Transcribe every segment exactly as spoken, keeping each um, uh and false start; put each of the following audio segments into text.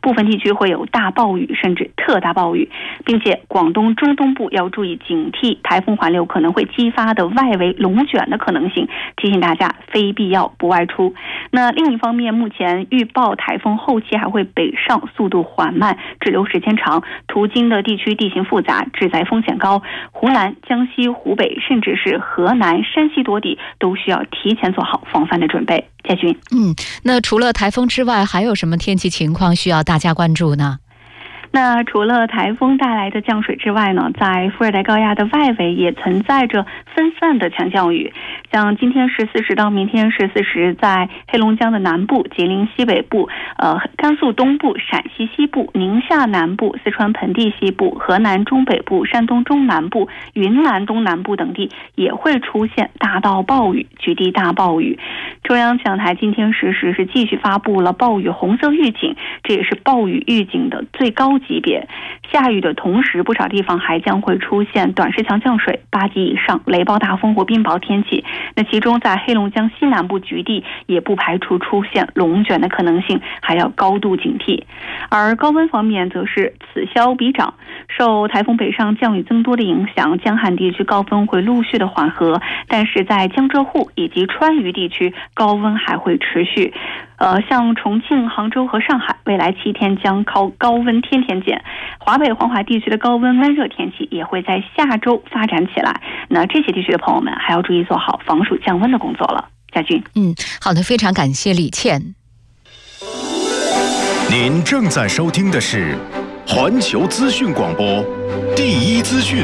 部分地区会有大暴雨甚至特大暴雨，并且广东中东部要注意警惕台风环流可能会激发的外围龙卷的可能性，提醒大家非必要不外出。那另一方面，目前预报台风后期还会北上，速度缓慢，滞留时间长，途经的地区地形复杂，致灾风险高。湖南、江西、湖北甚至是河南、山西多地都需要提前做好防范的准备。嘉军， 嗯，那除了台风之外，还有什么天气情况需要大家关注呢？ 那除了台风带来的降水之外呢，在副热带高压的外围也存在着分散的强降雨。像今天十四时到明天十四时，在黑龙江的南部、吉林西北部、呃甘肃东部、陕西西部、宁夏南部、四川盆地西部、河南中北部、山东中南部、云南东南部等地也会出现大到暴雨、局地大暴雨。中央气象台今天十时是继续发布了暴雨红色预警，这也是暴雨预警的最高级别。下雨的同时，不少地方还将会出现短时强降水、八级以上雷暴大风或冰雹天气。那其中在黑龙江西南部局地也不排除出现龙卷的可能性，还要高度警惕。而高温方面则是此消彼长，受台风北上降雨增多的影响，江汉地区高温会陆续的缓和，但是在江浙沪以及川渝地区高温还会持续。呃，像重庆、杭州和上海，未来七天将靠高温天天见。华北、黄海地区的高温闷热天气也会在下周发展起来。那这些地区的朋友们还要注意做好防暑降温的工作了。嘉俊， 嗯，好的，非常感谢李倩。 您正在收听的是环球资讯广播，第一资讯。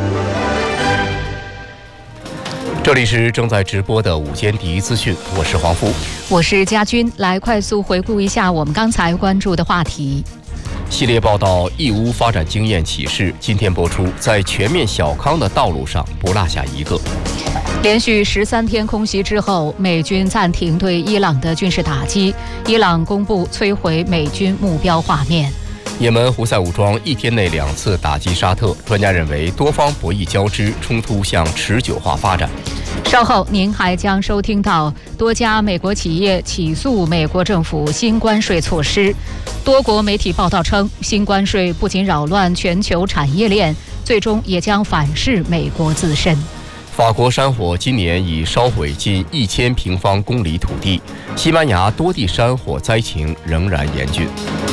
这里是正在直播的午间第一资讯，我是黄福， 我是嘉军。来快速回顾一下我们刚才关注的话题。 系列报道义乌发展经验启示，今天播出，在全面小康的道路上不落下一个。 连续十三天空袭之后，美军暂停对伊朗的军事打击，伊朗公布摧毁美军目标画面。 也门胡塞武装一天内两次打击沙特，专家认为多方博弈交织，冲突向持久化发展。 稍后您还将收听到多家美国企业起诉美国政府新关税措施。多国媒体报道称，新关税不仅扰乱全球产业链，最终也将反噬美国自身。 法国山火今年已烧毁近一千平方公里土地，西班牙多地山火灾情仍然严峻。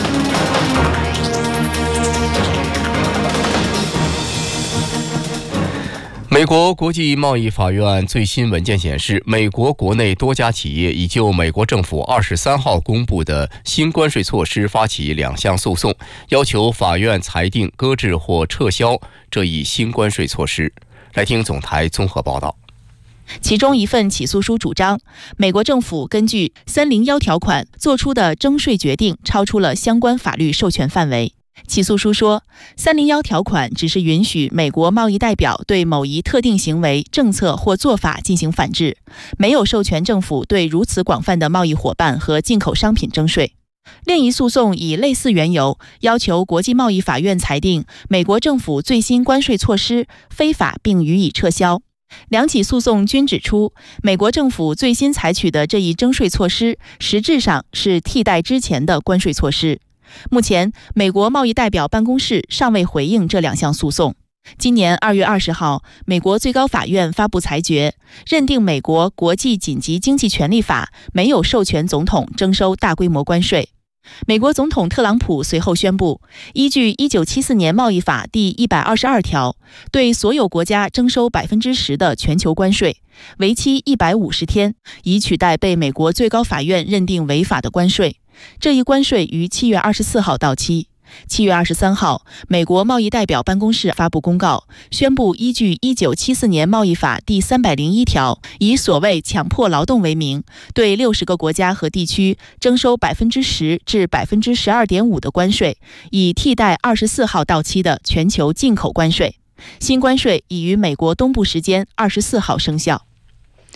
美国国际贸易法院最新文件显示，美国国内多家企业已就美国政府二十三号公布的新关税措施发起两项诉讼，要求法院裁定搁置或撤销这一新关税措施。来听总台综合报道。 其中一份起诉书主张，美国政府根据三零一条款做出的征税决定超出了相关法律授权范围。起诉书说，三零一条款只是允许美国贸易代表对某一特定行为、政策或做法进行反制，没有授权政府对如此广泛的贸易伙伴和进口商品征税。另一诉讼以类似缘由，要求国际贸易法院裁定美国政府最新关税措施非法并予以撤销。两起诉讼均指出，美国政府最新采取的这一征税措施实质上是替代之前的关税措施。目前，美国贸易代表办公室尚未回应这两项诉讼。今年二月二十号，美国最高法院发布裁决，认定美国国际紧急经济权利法没有授权总统征收大规模关税。美国总统特朗普随后宣布，依据一九七四年贸易法第一百二十二条，对所有国家征收百分之十的全球关税，为期一百五十天，以取代被美国最高法院认定违法的关税。这一关税于七月二十四号到期。七月二十三号，美国贸易代表办公室发布公告，宣布依据一九七四年贸易法第三百零一条，以所谓强迫劳动为名，对六十个国家和地区征收百分之十至百分之十二点五的关税，以替代二十四号到期的全球进口关税。新关税已于美国东部时间二十四号生效。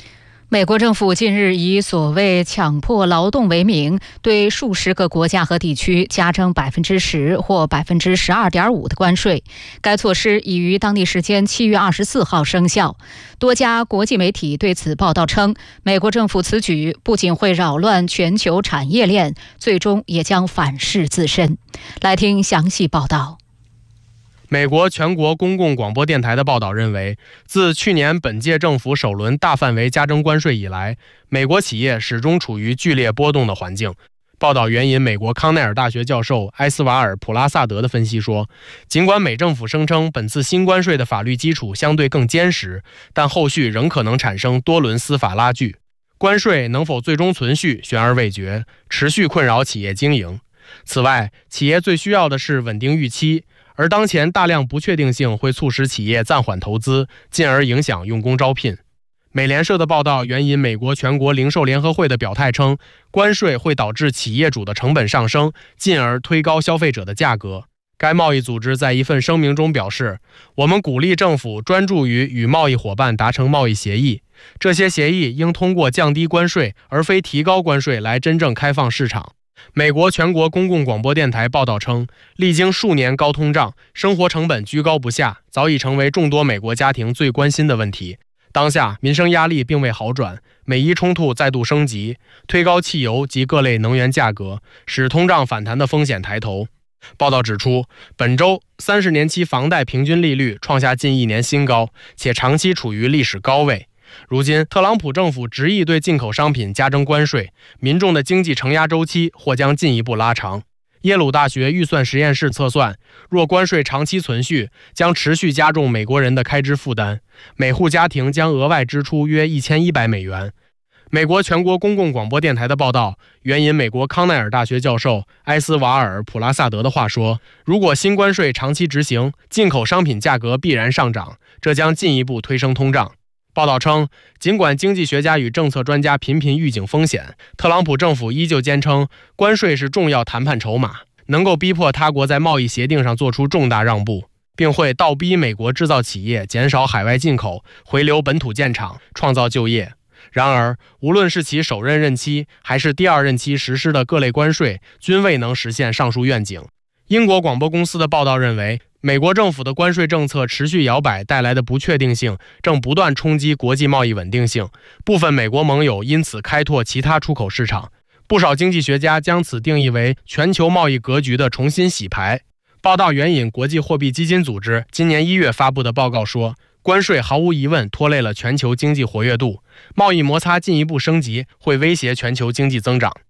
美国政府近日以所谓强迫劳动为名，对数十个国家和地区加征百分之十或百分之十二点五的关税。该措施已于当地时间七月二十四号生效。多家国际媒体对此报道称，美国政府此举不仅会扰乱全球产业链，最终也将反噬自身。来听详细报道。 美国全国公共广播电台的报道认为，自去年本届政府首轮大范围加征关税以来，美国企业始终处于剧烈波动的环境。报道援引美国康奈尔大学教授埃斯瓦尔·普拉萨德的分析说，尽管美政府声称本次新关税的法律基础相对更坚实，但后续仍可能产生多轮司法拉锯。关税能否最终存续，悬而未决，持续困扰企业经营。此外，企业最需要的是稳定预期，而当前大量不确定性会促使企业暂缓投资，进而影响用工招聘。美联社的报道援引美国全国零售联合会的表态称，关税会导致企业主的成本上升，进而推高消费者的价格。该贸易组织在一份声明中表示，我们鼓励政府专注于与贸易伙伴达成贸易协议，这些协议应通过降低关税而非提高关税来真正开放市场。美国全国公共广播电台报道称，历经数年高通胀，生活成本居高不下，早已成为众多美国家庭最关心的问题。当下民生压力并未好转，美伊冲突再度升级，推高汽油及各类能源价格，使通胀反弹的风险抬头。报道指出，本周三十年期房贷平均利率创下近一年新高，且长期处于历史高位。如今，特朗普政府执意对进口商品加征关税，民众的经济承压周期或将进一步拉长。耶鲁大学预算实验室测算，若关税长期存续，将持续加重美国人的开支负担，每户家庭将额外支出约一千一百美元。美国全国公共广播电台的报道援引美国康奈尔大学教授埃斯瓦尔·普拉萨德的话说，如果新关税长期执行，进口商品价格必然上涨，这将进一步推升通胀。报道称，尽管经济学家与政策专家频频预警风险，特朗普政府依旧坚称关税是重要谈判筹码，能够逼迫他国在贸易协定上做出重大让步，并会倒逼美国制造企业减少海外进口，回流本土建厂，创造就业。然而，无论是其首任任期还是第二任期实施的各类关税，均未能实现上述愿景。英国广播公司的报道认为，美国政府的关税政策持续摇摆带来的不确定性正不断冲击国际贸易稳定性，部分美国盟友因此开拓其他出口市场。不少经济学家将此定义为全球贸易格局的重新洗牌。报道援引国际货币基金组织今年一月发布的报告说，关税毫无疑问拖累了全球经济活跃度，贸易摩擦进一步升级会威胁全球经济增长。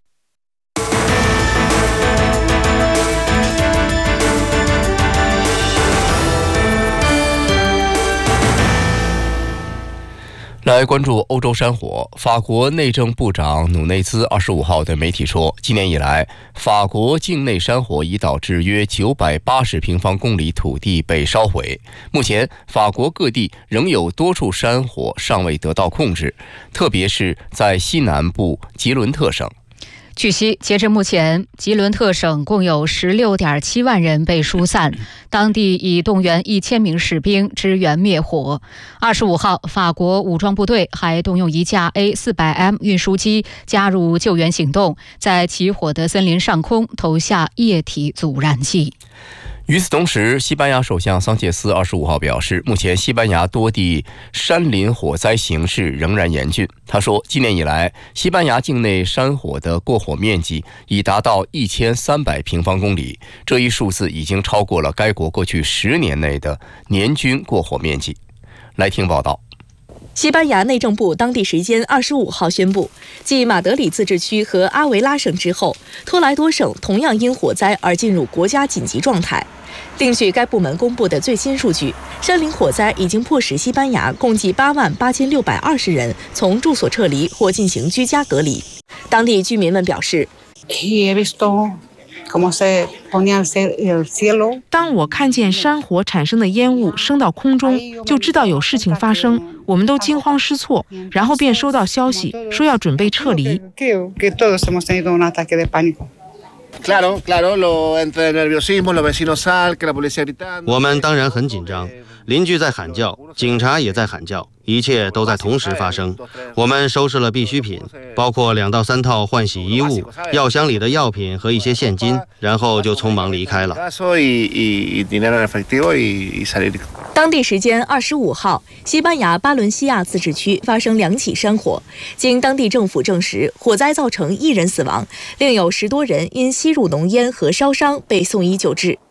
来关注欧洲山火。法国内政部长努内兹二十五号对媒体说，今年以来，法国境内山火已导致约九百八十平方公里土地被烧毁。目前，法国各地仍有多处山火尚未得到控制，特别是在西南部吉伦特省。 据悉，截至目前，吉伦特省共有 十六点七万人被疏散，当地已动员一千名士兵支援灭火。二十五号，法国武装部队还动用一架 A 四百 M 运输机加入救援行动，在起火的森林上空投下液体阻燃剂。 与此同时，西班牙首相桑切斯二十五号表示，目前西班牙多地山林火灾形势仍然严峻。他说，今年以来，西班牙境内山火的过火面积已达到一千三百平方公里，这一数字已经超过了该国过去十年内的年均过火面积。来听报道。 西班牙内政部当地时间二十五号宣布，继马德里自治区和阿维拉省之后，托莱多省同样因火灾而进入国家紧急状态。另据该部门公布的最新数据，山林火灾已经迫使西班牙共计八万八千六百二十人从住所撤离或进行居家隔离。当地居民们表示， 当我看见山火产生的烟雾升到空中，就知道有事情发生，我们都惊慌失措，然后便收到消息说要准备撤离。 我们当然很紧张， 邻居在喊叫，警察也在喊叫，一切都在同时发生。我们收拾了必需品，包括两到三套换洗衣物、药箱里的药品和一些现金，然后就匆忙离开了。 当地时间二十五号，西班牙巴伦西亚自治区发生两起山火，经当地政府证实，火灾造成一人死亡，另有十多人因吸入浓烟和烧伤被送医救治。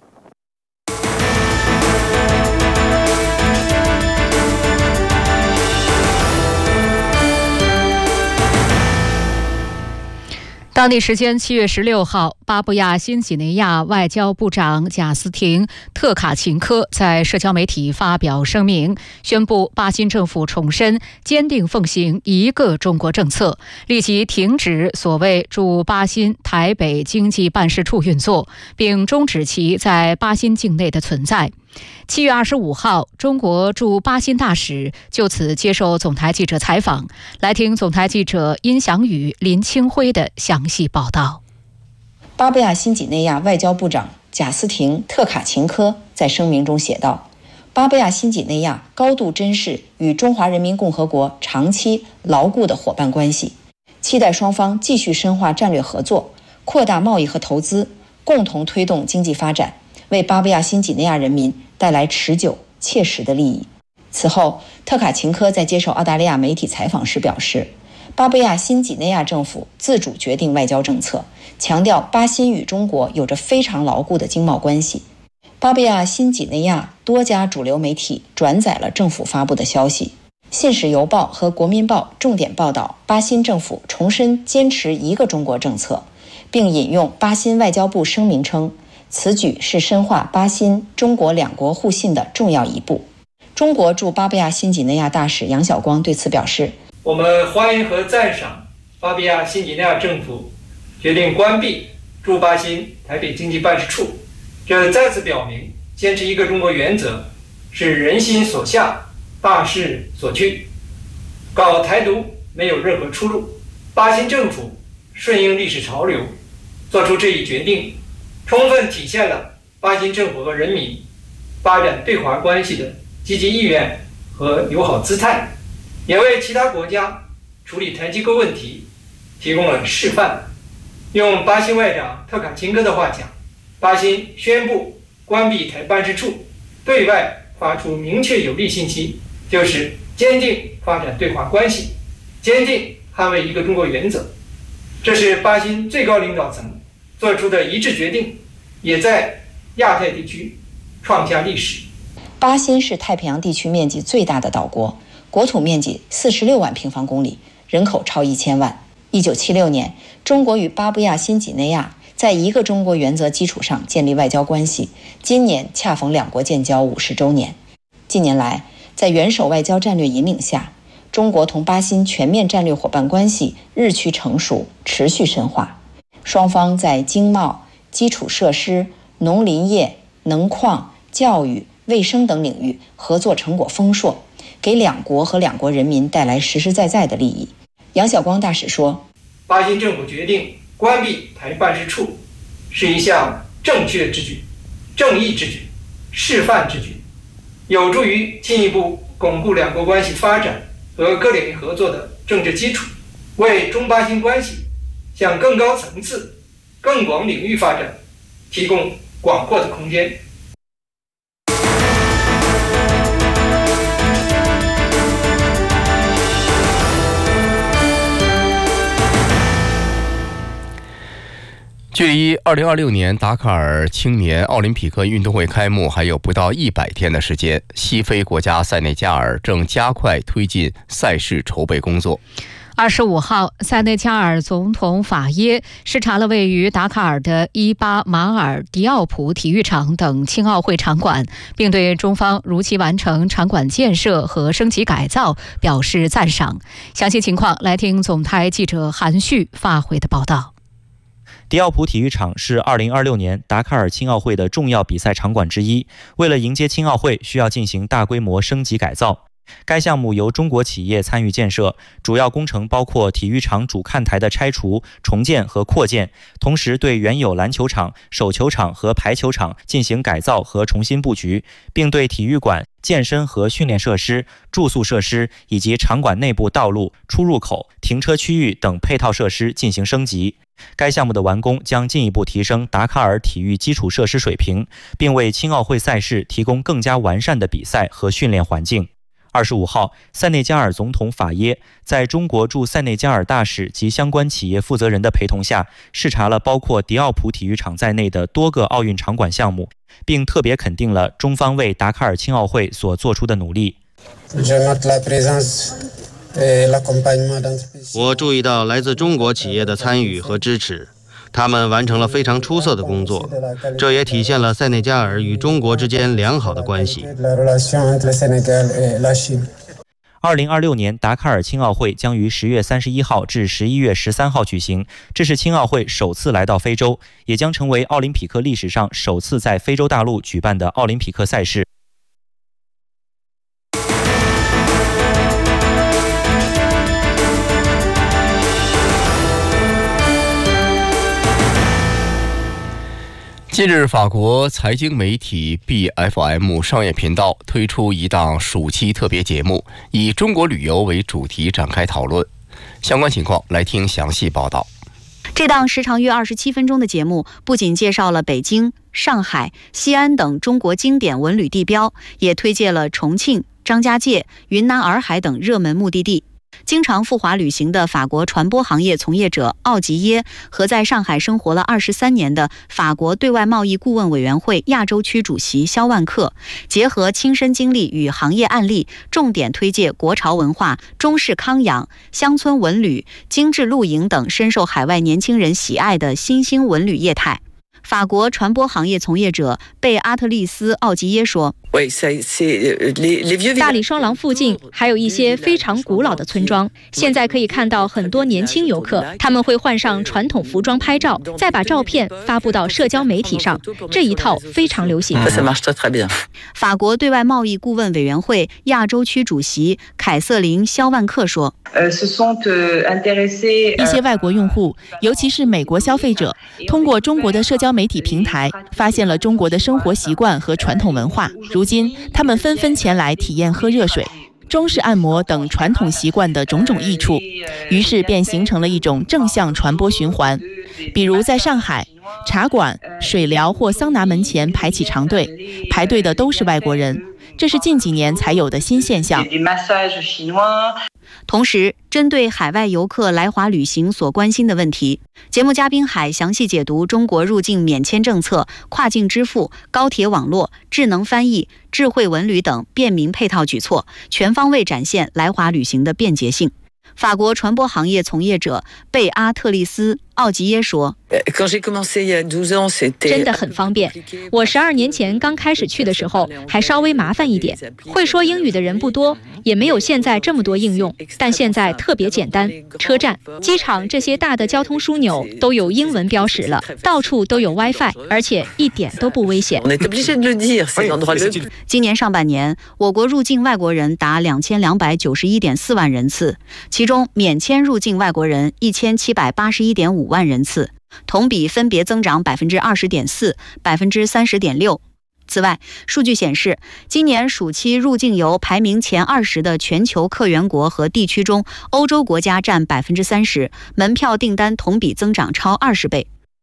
当地时间七月十六号，巴布亚新几内亚外交部长贾斯廷·特卡琴科在社交媒体发表声明，宣布巴新政府重申坚定奉行一个中国政策，立即停止所谓驻巴新台北经济办事处运作，并终止其在巴新境内的存在。七月二十五号，中国驻巴新大使就此接受总台记者采访，来听总台记者殷祥宇、林清辉的详细报道。 巴布亚新几内亚外交部长贾斯廷·特卡琴科在声明中写道：巴布亚新几内亚高度珍视与中华人民共和国长期牢固的伙伴关系，期待双方继续深化战略合作，扩大贸易和投资，共同推动经济发展，为巴布亚新几内亚人民带来持久切实的利益。此后，特卡琴科在接受澳大利亚媒体采访时表示，巴布亚新几内亚政府自主决定外交政策，强调巴新与中国有着非常牢固的经贸关系。巴布亚新几内亚多家主流媒体转载了政府发布的消息，《信使邮报》和《国民报》重点报道巴新政府重申坚持一个中国政策，并引用巴新外交部声明称，此举是深化巴新中国两国互信的重要一步。中国驻巴布亚新几内亚大使杨晓光对此表示， 我们欢迎和赞赏巴布亚新几内亚政府决定关闭驻巴新台北经济办事处，这再次表明坚持一个中国原则是人心所向，大势所趋，搞台独没有任何出路。巴新政府顺应历史潮流做出这一决定，充分体现了巴新政府和人民发展对华关系的积极意愿和友好姿态，也为其他国家处理台机构问题提供了示范。用巴新外长特卡琴科的话讲，巴新宣布关闭台办事处，对外发出明确有力信息，就是坚定发展对华关系，坚定捍卫一个中国原则。这是巴新最高领导层做出的一致决定，也在亚太地区创下历史。 巴新是太平洋地区面积最大的岛国，国土面积四十六万平方公里，人口超一千万。一九七六年，中国与巴布亚新几内亚在一个中国原则基础上建立外交关系，今年恰逢两国建交五十周年。近年来，在元首外交战略引领下，中国同巴新全面战略伙伴关系日趋成熟，持续深化。双方在经贸、基础设施、农林业、能矿、教育、卫生等领域合作成果丰硕，给两国和两国人民带来实实在在的利益。杨晓光大使说， 巴新政府决定关闭台办事处是一项正确之举、正义之举、示范之举，有助于进一步巩固两国关系发展和各领域合作的政治基础，为中巴新关系向更高层次、更广领域发展提供广阔的空间。 距离二零二六年达喀尔青年奥林匹克运动会开幕还有不到一百天的时间，西非国家塞内加尔正加快推进赛事筹备工作。 二十五号，塞内加尔总统法耶视察了位于达喀尔的伊巴马尔迪奥普体育场等青奥会场馆，并对中方如期完成场馆建设和升级改造表示赞赏。详细情况来听总台记者韩旭发回的报道。 迪奥普体育场是二零二六年达喀尔青奥会的重要比赛场馆之一，为了迎接青奥会，需要进行大规模升级改造。 该项目由中国企业参与建设，主要工程包括体育场主看台的拆除、重建和扩建，同时对原有篮球场、手球场和排球场进行改造和重新布局，并对体育馆、健身和训练设施、住宿设施以及场馆内部道路、出入口、停车区域等配套设施进行升级。该项目的完工将进一步提升达喀尔体育基础设施水平，并为青奥会赛事提供更加完善的比赛和训练环境。二十五号，塞内加尔总统法耶在中国驻塞内加尔大使及相关企业负责人的陪同下，视察了包括迪奥普体育场在内的多个奥运场馆项目，并特别肯定了中方为达喀尔青奥会所做出的努力。 我注意到来自中国企业的参与和支持，他们完成了非常出色的工作，这也体现了塞内加尔与中国之间良好的关系。 二零二六年达喀尔青奥会将于十月三十一号至十一月十三号举行，这是青奥会首次来到非洲，也将成为奥林匹克历史上首次在非洲大陆举办的奥林匹克赛事。 近日，法国财经媒体 B F M 商业频道推出一档暑期特别节目，以中国旅游为主题展开讨论。相关情况，来听详细报道。 这档时长约二十七分钟的节目，不仅介绍了北京、上海、西安等中国经典文旅地标，也推介了重庆、张家界、云南洱海等热门目的地。经常赴华旅行的法国传播行业从业者奥吉耶和在上海生活了二十三年的法国对外贸易顾问委员会亚洲区主席肖万克，结合亲身经历与行业案例，重点推介国潮文化、中式康养、乡村文旅、精致露营等深受海外年轻人喜爱的新兴文旅业态。法国传播行业从业者贝阿特丽斯·奥吉耶说， 大理双廊附近还有一些非常古老的村庄，现在可以看到很多年轻游客，他们会换上传统服装拍照，再把照片发布到社交媒体上，这一套非常流行。 法国对外贸易顾问委员会亚洲区主席凯瑟琳·肖万克说， 一些外国用户，尤其是美国消费者，通过中国的社交媒体平台发现了中国的生活习惯和传统文化，如今他们纷纷前来体验喝热水、中式按摩等传统习惯的种种益处，于是便形成了一种正向传播循环。比如在上海，茶馆、水疗或桑拿门前排起长队，排队的都是外国人，这是近几年才有的新现象。 同时，针对海外游客来华旅行所关心的问题，节目嘉宾海详细解读中国入境免签政策、跨境支付、高铁网络、智能翻译、智慧文旅等便民配套举措，全方位展现来华旅行的便捷性。法国传播行业从业者贝阿特丽斯·奥吉耶说， 真的很方便。我十二年前刚开始去的时候还稍微麻烦一点，会说英语的人不多，也没有现在这么多应用，但现在特别简单。车站、机场这些大的交通枢纽都有英文标识了，到处都有 WiFi， 而且一点都不危险。 今年上半年，我国入境外国人达两千两百九十一点四万人次，其中免签入境外国人一千七百八十一点五万人次，同比分别增长百分之二十点四、百分之三十点六。此外，数据显示，今年暑期入境游排名前二十的全球客源国和地区中，欧洲国家占百分之三十，门票订单同比增长超二十倍。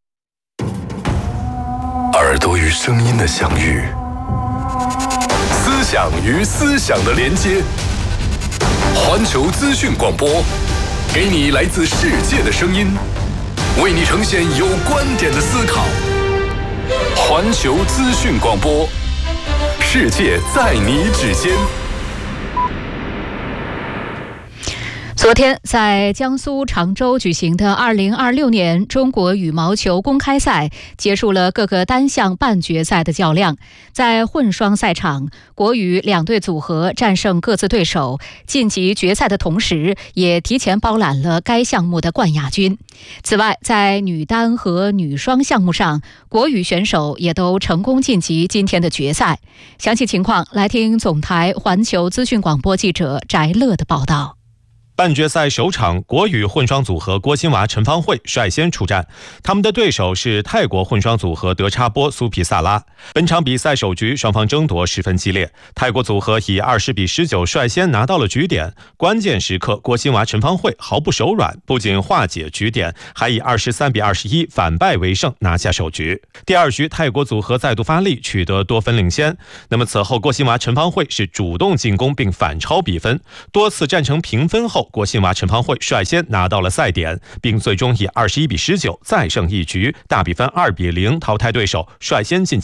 耳朵与声音的相遇，思想与思想的连接。环球资讯广播，给你来自世界的声音，为你呈现有观点的思考。环球资讯广播，世界在你指尖。 昨天，在江苏常州举行的二零二六年中国羽毛球公开赛结束了各个单项半决赛的较量。在混双赛场，国羽两队组合战胜各自对手，晋级决赛的同时，也提前包揽了该项目的冠亚军。此外，在女单和女双项目上，国羽选手也都成功晋级今天的决赛。详细情况，来听总台环球资讯广播记者翟乐的报道。 半决赛首场，国羽混双组合郭欣娃、陈芳慧率先出战，他们的对手是泰国混双组合德差波、苏皮萨拉。本场比赛首局双方争夺十分激烈，泰国组合以二十比十九率先拿到了局点。关键时刻，郭欣娃、陈芳慧毫不手软，不仅化解局点，还以二十三比二十一反败为胜，拿下首局。第二局，泰国组合再度发力，取得多分领先。那么此后，郭欣娃、陈芳慧是主动进攻并反超比分，多次战成平分后，郭欣娃、陈芳慧率先拿到了赛点，并最终以二十一比十九再胜一局，大比分二比零淘汰对手，率先晋级